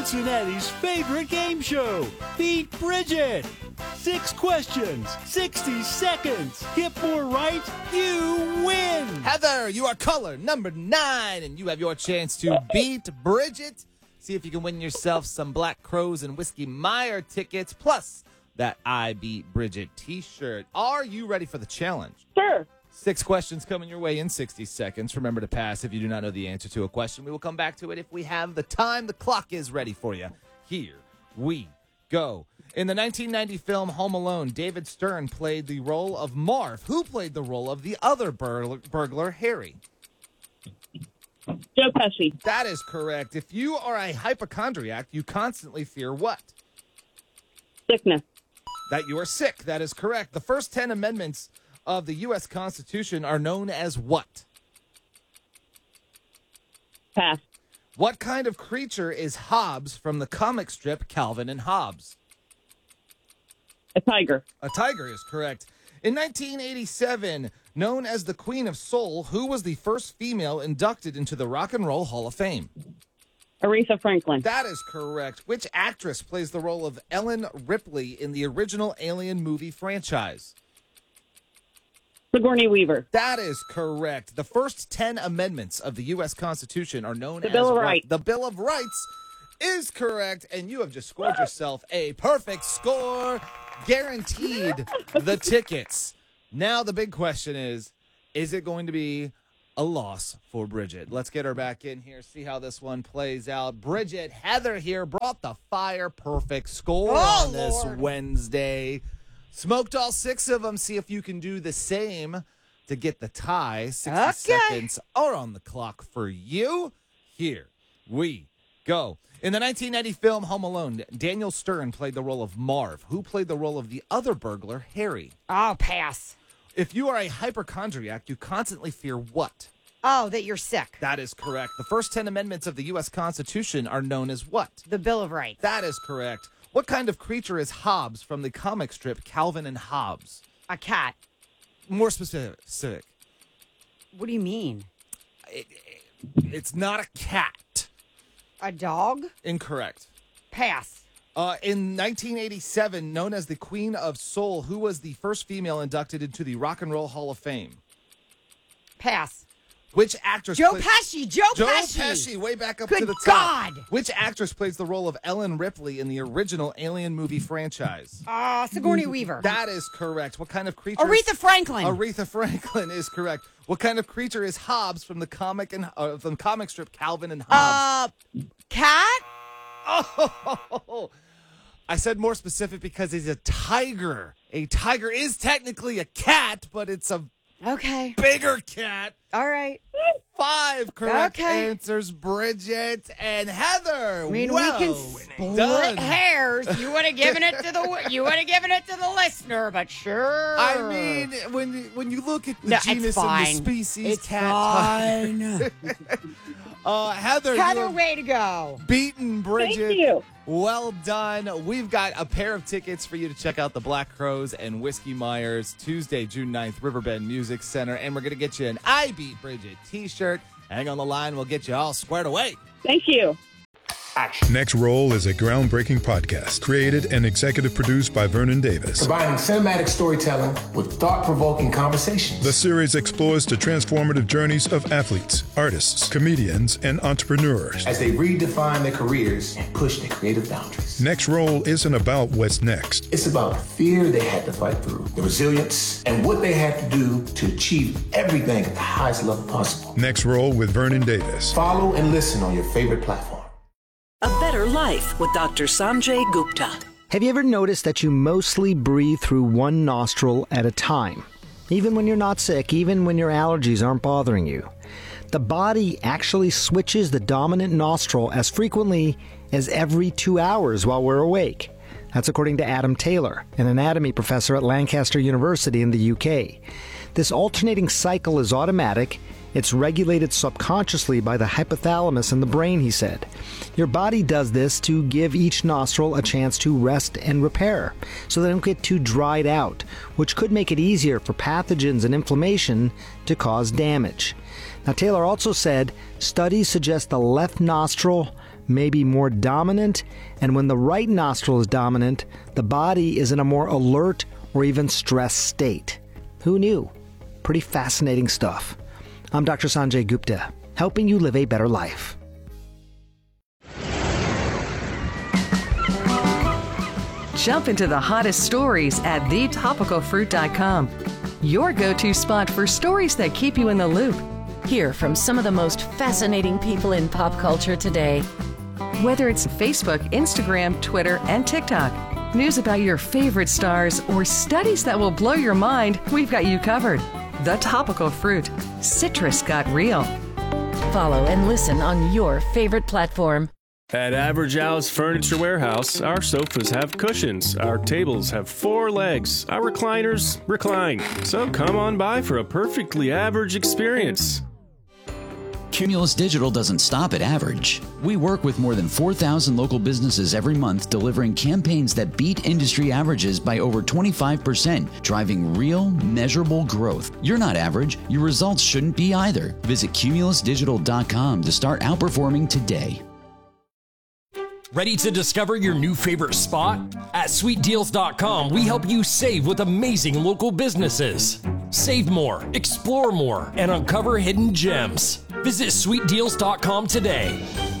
Cincinnati's favorite game show, Beat Bridget. 6 questions, 60 seconds. Get 4 right, you win. Heather, you are caller number 9, and you have your chance to beat Bridget. See if you can win yourself some Black Crowes and Whiskey Meyer tickets, plus that I Beat Bridget t-shirt. Are you ready for the challenge? Sure. 6 questions coming your way in 60 seconds. Remember to pass if you do not know the answer to a question. We will come back to it if we have the time. The clock is ready for you. Here we go. In the 1990 film Home Alone, David Stern played the role of Marv. Who played the role of the other burglar, Harry? Joe Pesci. That is correct. If you are a hypochondriac, you constantly fear what? Sickness. That you are sick. That is correct. The first 10 amendments of the U.S. Constitution are known as what? Pass. What kind of creature is Hobbes from the comic strip Calvin and Hobbes? A tiger. A tiger is correct. In 1987, known as the Queen of Soul, who was the first female inducted into the Rock and Roll Hall of Fame? Aretha Franklin. That is correct. Which actress plays the role of Ellen Ripley in the original Alien movie franchise? Sigourney Weaver. That is correct. The first 10 amendments of the U.S. Constitution are known as the Bill of what? Rights. The Bill of Rights is correct, and you have just scored yourself a perfect score. Guaranteed the tickets. Now the big question is it going to be a loss for Bridget? Let's get her back in here, see how this one plays out. Bridget, Heather here brought the fire perfect score on this Wednesday. Smoked all 6 of them. See if you can do the same to get the tie. 60 seconds are on the clock for you. Here we go. In the 1990 film Home Alone, Daniel Stern played the role of Marv. Who played the role of the other burglar, Harry? Oh, pass. If you are a hypochondriac, you constantly fear what? Oh, that you're sick. That is correct. The first 10 amendments of the U.S. Constitution are known as what? The Bill of Rights. That is correct. What kind of creature is Hobbes from the comic strip Calvin and Hobbes? A cat. More specific. What do you mean? It's not a cat. A dog? Incorrect. Pass. In 1987, known as the Queen of Soul, who was the first female inducted into the Rock and Roll Hall of Fame? Pass. Which actress? Joe Pesci. Joe Pesci, way back up Good to the top. God. Which actress plays the role of Ellen Ripley in the original Alien movie franchise? Sigourney Weaver. That is correct. What kind of creature? Aretha Franklin. Aretha Franklin is correct. What kind of creature is Hobbes from the comic strip Calvin and Hobbes? Cat? Oh, I said more specific because he's a tiger. A tiger is technically a cat, but it's a bigger cat. All right. 5 correct answers, Bridget and Heather. I mean, well we can split done. hairs. You would have given it to the listener, but sure. I mean, when you look at the genus and the species, it's cat. fine. Heather, way to go. Beaten Bridget. Thank you. Well done. We've got a pair of tickets for you to check out the Black Crowes and Whiskey Myers Tuesday, June 9th, Riverbend Music Center. And we're going to get you an I Beat Bridget t-shirt. Hang on the line. We'll get you all squared away. Thank you. Next Roll is a groundbreaking podcast created and executive produced by Vernon Davis. Combining cinematic storytelling with thought-provoking conversations. The series explores the transformative journeys of athletes, artists, comedians, and entrepreneurs as they redefine their careers and push their creative boundaries. Next Roll isn't about what's next. It's about the fear they had to fight through, the resilience, and what they had to do to achieve everything at the highest level possible. Next Roll with Vernon Davis. Follow and listen on your favorite platform. A Better Life with Dr. Sanjay Gupta. Have you ever noticed that you mostly breathe through one nostril at a time? Even when you're not sick, even when your allergies aren't bothering you. The body actually switches the dominant nostril as frequently as every 2 hours while we're awake. That's according to Adam Taylor, an anatomy professor at Lancaster University in the UK. This alternating cycle is automatic. It's regulated subconsciously by the hypothalamus in the brain, he said. Your body does this to give each nostril a chance to rest and repair, so they don't get too dried out, which could make it easier for pathogens and inflammation to cause damage. Now, Taylor also said studies suggest the left nostril may be more dominant, and when the right nostril is dominant, the body is in a more alert or even stressed state. Who knew? Pretty fascinating stuff. I'm Dr. Sanjay Gupta, helping you live a better life. Jump into the hottest stories at thetopicalfruit.com. Your go-to spot for stories that keep you in the loop. Hear from some of the most fascinating people in pop culture today. Whether it's Facebook, Instagram, Twitter, and TikTok, news about your favorite stars, or studies that will blow your mind, we've got you covered. The Topical Fruit. Citrus got real. Follow and listen on your favorite platform. At Average Al's Furniture Warehouse, our sofas have cushions, our tables have 4 legs, our recliners recline. So come on by for a perfectly average experience. Cumulus Digital doesn't stop at average. We work with more than 4,000 local businesses every month, delivering campaigns that beat industry averages by over 25%, driving real, measurable growth. You're not average. Your results shouldn't be either. Visit cumulusdigital.com to start outperforming today. Ready to discover your new favorite spot? At sweetdeals.com, we help you save with amazing local businesses. Save more, explore more, and uncover hidden gems. Visit sweetdeals.com today.